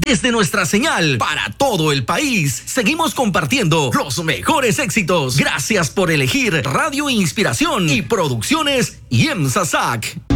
Desde nuestra señal para todo el país, seguimos compartiendo los mejores éxitos. Gracias por elegir Radio Inspiración y Producciones IEMSA SAC.